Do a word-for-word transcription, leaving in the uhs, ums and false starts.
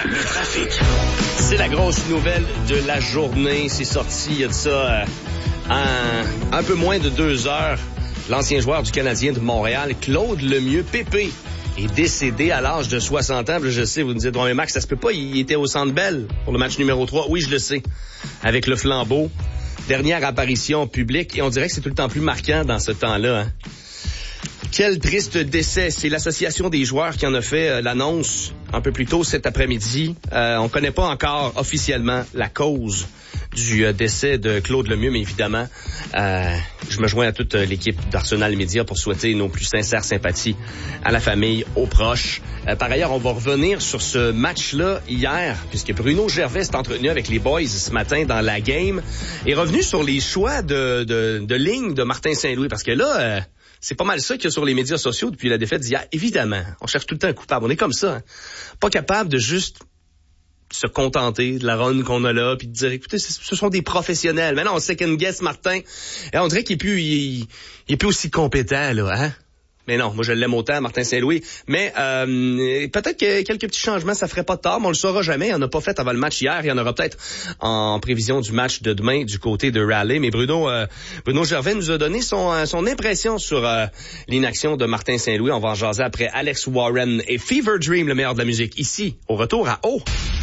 Le trafic. C'est la grosse nouvelle de la journée. C'est sorti il y a de ça euh, un, un peu moins de deux heures. L'ancien joueur du Canadien de Montréal, Claude Lemieux, Pépé, est décédé à l'âge de soixante ans. Je sais, vous me dites, ouais, mais Max, ça se peut pas, il était au Centre Bell pour le match numéro trois. Oui, je le sais, avec le flambeau. Dernière apparition publique, et on dirait que c'est tout le temps plus marquant dans ce temps-là. Hein? Quel triste décès. C'est l'association des joueurs qui en a fait euh, l'annonce un peu plus tôt cet après-midi. Euh, on connaît pas encore officiellement la cause du euh, décès de Claude Lemieux, mais évidemment, euh, je me joins à toute euh, l'équipe d'Arsenal Média pour souhaiter nos plus sincères sympathies à la famille, aux proches. Euh, par ailleurs, on va revenir sur ce match-là hier, puisque Bruno Gervais s'est entretenu avec les boys ce matin dans la game, et revenu sur les choix de, de, de ligne de Martin Saint-Louis, parce que là... Euh, c'est pas mal ça qu'il y a sur les médias sociaux depuis la défaite d'hier. Évidemment, on cherche tout le temps un coupable. On est comme ça. Hein? Pas capable de juste se contenter de la run qu'on a là puis de dire, écoutez, ce sont des professionnels. Maintenant, on second guess Martin. Et on dirait qu'il est plus, il, il est plus aussi compétent, là, hein? Mais non, moi je l'aime autant, Martin Saint-Louis. Mais euh, peut-être que quelques petits changements, ça ferait pas de tort, mais on le saura jamais. On n'a pas fait avant le match hier. Il y en aura peut-être en prévision du match de demain du côté de Raleigh. Mais Bruno euh, Bruno Gervais nous a donné son, son impression sur euh, l'inaction de Martin Saint-Louis. On va en jaser après Alex Warren et Fever Dream, le meilleur de la musique, ici, au retour à O.